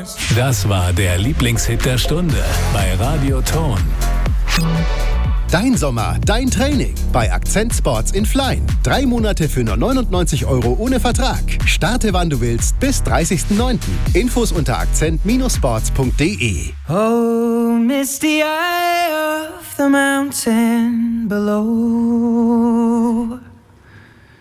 Das war der Lieblingshit der Stunde bei Radio Ton. Dein Sommer, dein Training bei Akzent Sports in Flein. 3 Monate für nur 99 € ohne Vertrag. Starte wann du willst bis 30.09. Infos unter akzent-sports.de. Oh, misty eye of the mountain below.